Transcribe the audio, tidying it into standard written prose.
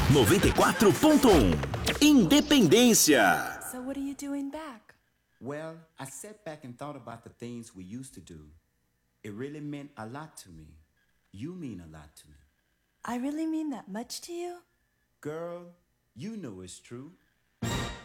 94.1 Independência. So what are you doing back? Well, I sat back and thought about the things we used to do. It really meant a lot to me. You mean a lot to me. I really mean that much to you? Girl, you know it's true.